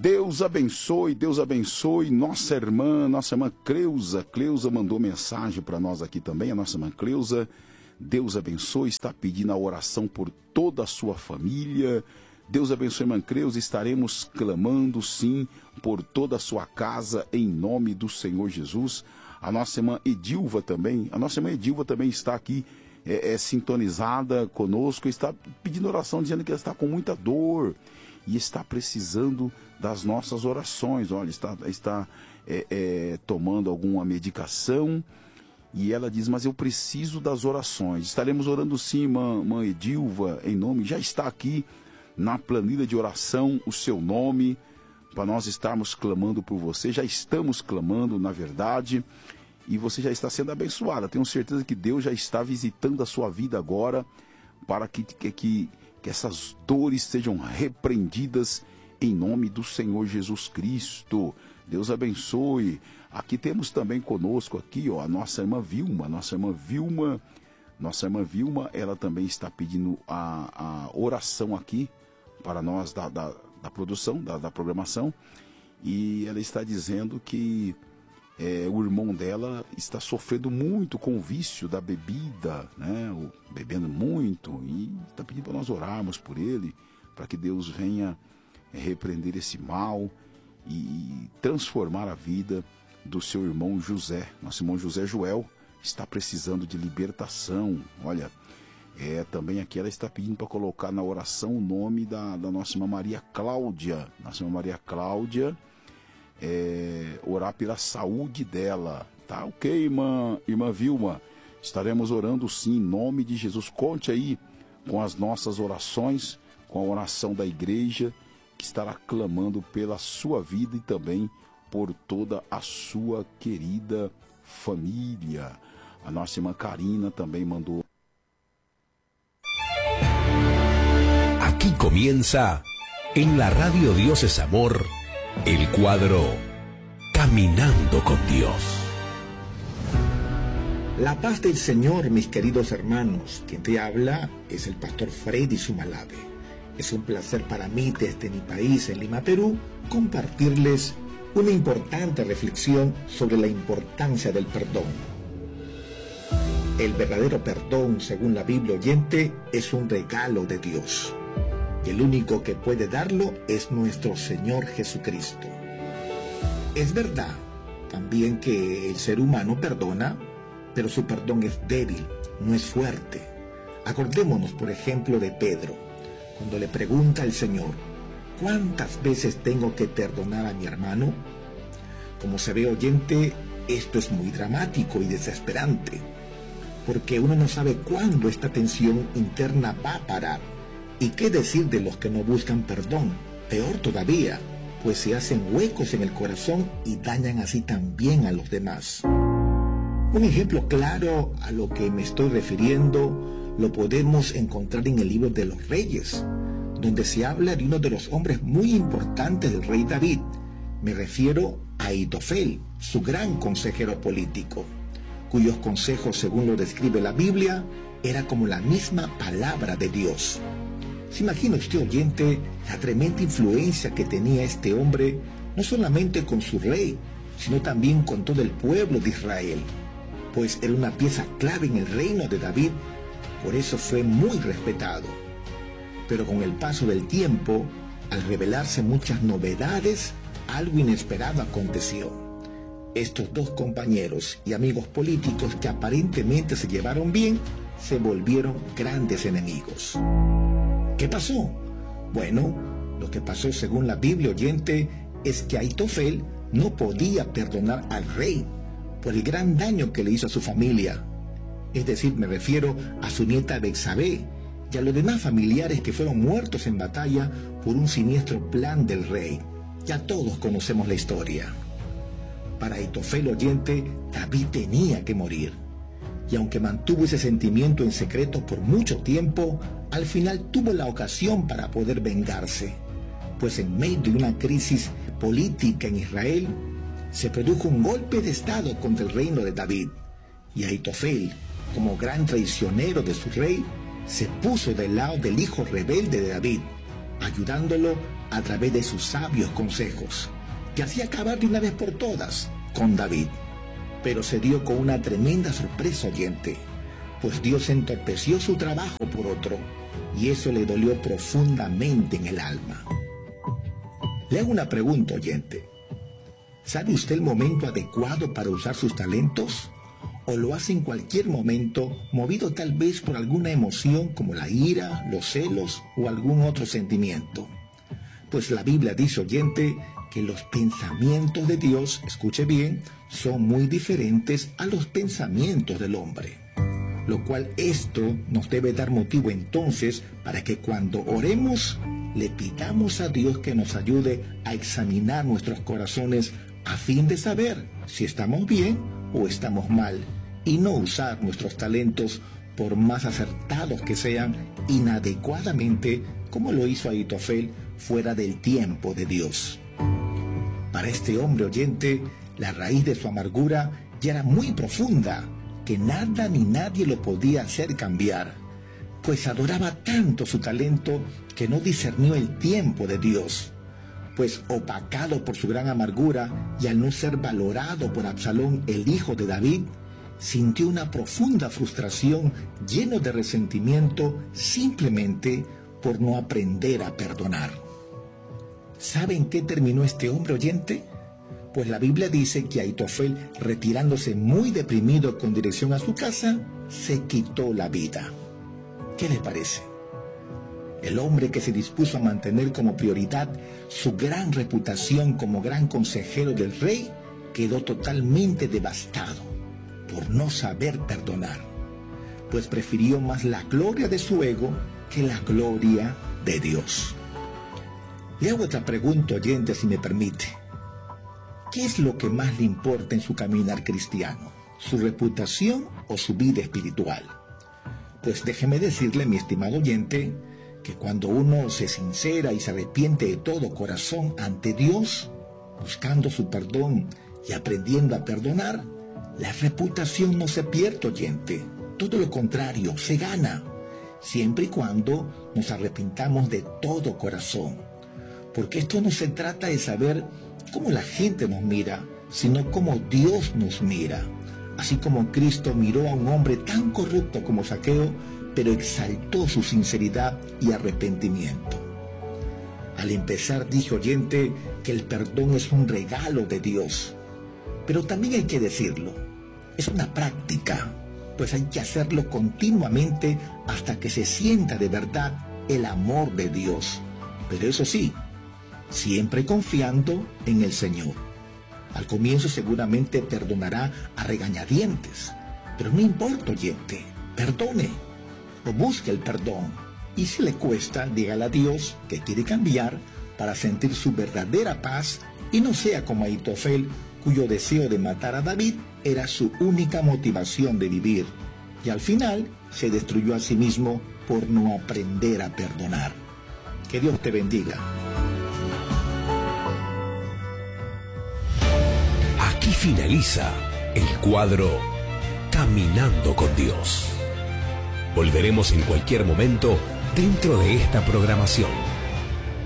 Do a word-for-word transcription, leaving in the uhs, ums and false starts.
Deus abençoe, Deus abençoe nossa irmã, nossa irmã Cleusa. Cleusa mandou mensagem para nós aqui também, a nossa irmã Cleusa. Deus abençoe, está pedindo a oração por toda a sua família. Deus abençoe, irmã Cleusa, estaremos clamando sim por toda a sua casa em nome do Senhor Jesus. A nossa irmã Edilva também, a nossa irmã Edilva também está aqui é, é, sintonizada conosco, está pedindo oração, dizendo que ela está com muita dor e está precisando das nossas orações. Olha, está, está é, é, tomando alguma medicação e ela diz, mas eu preciso das orações. Estaremos orando sim, irmã, irmã Edilva, em nome, já está aqui na planilha de oração o seu nome, para nós estarmos clamando por você. Já estamos clamando, na verdade, e você já está sendo abençoada. Tenho certeza que Deus já está visitando a sua vida agora, para que, que, que, que essas dores sejam repreendidas em nome do Senhor Jesus Cristo. Deus abençoe. Aqui temos também conosco aqui, ó, a nossa irmã Vilma, nossa irmã Vilma, nossa irmã Vilma, ela também está pedindo a, a oração aqui para nós da, da, da produção, da, da programação, e ela está dizendo que é, o irmão dela está sofrendo muito com o vício da bebida, né, o, bebendo muito, e está pedindo para nós orarmos por ele, para que Deus venha repreender esse mal e transformar a vida do seu irmão José. Nosso irmão José Joel está precisando de libertação. Olha, é, também aqui ela está pedindo para colocar na oração o nome da, da nossa irmã Maria Cláudia. Nossa irmã Maria Cláudia, é, orar pela saúde dela. Tá ok, irmã, irmã Vilma? Estaremos orando sim, em nome de Jesus. Conte aí com as nossas orações, com a oração da igreja, que estará clamando pela sua vida e também por toda a sua querida família. A nossa irmã Karina também mandou. Aquí comienza, en la radio Dios es Amor, el cuadro Caminando con Dios. La paz del Señor, mis queridos hermanos. Quien te habla es el pastor Freddy Sumalave. Es un placer para mí desde mi país, en Lima, Perú, compartirles una importante reflexión sobre la importancia del perdón. El verdadero perdón, según la Biblia oyente, es un regalo de Dios. Y el único que puede darlo es nuestro Señor Jesucristo. Es verdad también que el ser humano perdona, pero su perdón es débil, no es fuerte. Acordémonos, por ejemplo, de Pedro, cuando le pregunta al Señor, ¿cuántas veces tengo que perdonar a mi hermano? Como se ve oyente, esto es muy dramático y desesperante, porque uno no sabe cuándo esta tensión interna va a parar. ¿Y qué decir de los que no buscan perdón? Peor todavía, pues se hacen huecos en el corazón y dañan así también a los demás. Un ejemplo claro a lo que me estoy refiriendo lo podemos encontrar en el libro de los Reyes, donde se habla de uno de los hombres muy importantes del rey David. Me refiero a Ahitofel, su gran consejero político, cuyos consejos, según lo describe la Biblia, era como la misma palabra de Dios. ¿Se imagina usted, oyente, la tremenda influencia que tenía este hombre, no solamente con su rey, sino también con todo el pueblo de Israel? Pues era una pieza clave en el reino de David. Por eso fue muy respetado. Pero con el paso del tiempo, al revelarse muchas novedades, algo inesperado aconteció. Estos dos compañeros y amigos políticos que aparentemente se llevaron bien, se volvieron grandes enemigos. ¿Qué pasó? Bueno, lo que pasó según la Biblia oyente es que Ahitofel no podía perdonar al rey por el gran daño que le hizo a su familia. Es decir, me refiero a su nieta Betsabé y a los demás familiares que fueron muertos en batalla por un siniestro plan del rey. Ya todos conocemos la historia. Para Ahitofel oyente, David tenía que morir. Y aunque mantuvo ese sentimiento en secreto por mucho tiempo, al final tuvo la ocasión para poder vengarse. Pues en medio de una crisis política en Israel, se produjo un golpe de estado contra el reino de David. Y Ahitofel, como gran traicionero de su rey, se puso del lado del hijo rebelde de David, ayudándolo a través de sus sabios consejos, que hacía acabar de una vez por todas con David. Pero se dio con una tremenda sorpresa, oyente, pues Dios entorpeció su trabajo por otro, y eso le dolió profundamente en el alma. Le hago una pregunta, oyente. ¿Sabe usted el momento adecuado para usar sus talentos? ¿O lo hace en cualquier momento, movido tal vez por alguna emoción como la ira, los celos o algún otro sentimiento? Pues la Biblia dice, oyente, que los pensamientos de Dios, escuche bien, son muy diferentes a los pensamientos del hombre. Lo cual esto nos debe dar motivo entonces para que cuando oremos, le pidamos a Dios que nos ayude a examinar nuestros corazones a fin de saber si estamos bien o estamos mal, y no usar nuestros talentos, por más acertados que sean, inadecuadamente, como lo hizo Ahitofel, fuera del tiempo de Dios. Para este hombre, oyente, la raíz de su amargura ya era muy profunda, que nada ni nadie lo podía hacer cambiar, pues adoraba tanto su talento que no discernió el tiempo de Dios, pues opacado por su gran amargura y al no ser valorado por Absalón, el hijo de David, sintió una profunda frustración, lleno de resentimiento, simplemente por no aprender a perdonar. ¿Sabe en qué terminó este hombre, oyente? Pues la Biblia dice que Ahitofel, retirándose muy deprimido con dirección a su casa, se quitó la vida. ¿Qué le parece? El hombre que se dispuso a mantener como prioridad su gran reputación como gran consejero del rey, quedó totalmente devastado por no saber perdonar, pues prefirió más la gloria de su ego que la gloria de Dios. Le hago otra pregunta, oyente, si me permite. ¿Qué es lo que más le importa en su caminar cristiano? ¿Su reputación o su vida espiritual? Pues déjeme decirle, mi estimado oyente, que cuando uno se sincera y se arrepiente de todo corazón ante Dios, buscando su perdón y aprendiendo a perdonar, la reputación no se pierde, oyente. Todo lo contrario, se gana, siempre y cuando nos arrepintamos de todo corazón. Porque esto no se trata de saber cómo la gente nos mira, sino cómo Dios nos mira. Así como Cristo miró a un hombre tan corrupto como Zaqueo, pero exaltó su sinceridad y arrepentimiento. Al empezar dije, oyente, que el perdón es un regalo de Dios. Pero también hay que decirlo, es una práctica, pues hay que hacerlo continuamente hasta que se sienta de verdad el amor de Dios. Pero eso sí, siempre confiando en el Señor. Al comienzo seguramente perdonará a regañadientes, pero no importa, oyente, perdone o busque el perdón. Y si le cuesta, dígale a Dios que quiere cambiar para sentir su verdadera paz y no sea como Ahitofel, cuyo deseo de matar a David era su única motivación de vivir, y al final se destruyó a sí mismo por no aprender a perdonar. Que Dios te bendiga. Aquí finaliza el cuadro Caminando con Dios. Volveremos en cualquier momento dentro de esta programación.